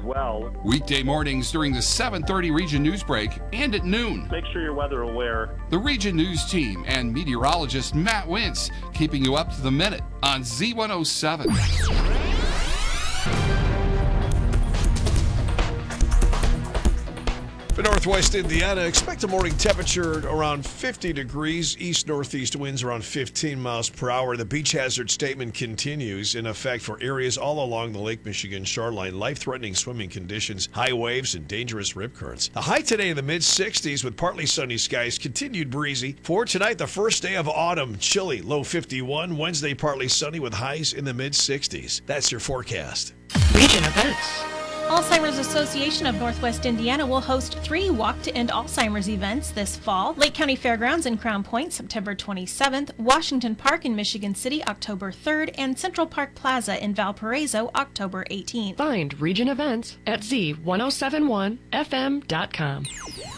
well. Weekday mornings during the 7:30 Region News break and at noon. Make sure you're weather aware. The Region News team and meteorologist Matt Wintz keeping you up to the minute on Z107. For Northwest Indiana, expect a morning temperature around 50 degrees, east-northeast winds around 15 miles per hour. The beach hazard statement continues in effect for areas all along the Lake Michigan shoreline. Life-threatening swimming conditions, high waves, and dangerous rip currents. The high today in the mid-60s with partly sunny skies, continued breezy. For tonight, the first day of autumn, chilly, low 51. Wednesday, partly sunny with highs in the mid-60s. That's your forecast. Region events. Alzheimer's Association of Northwest Indiana will host 3 Walk to End Alzheimer's events this fall. Lake County Fairgrounds in Crown Point, September 27th, Washington Park in Michigan City, October 3rd, and Central Park Plaza in Valparaiso, October 18th. Find region events at Z1071FM.com.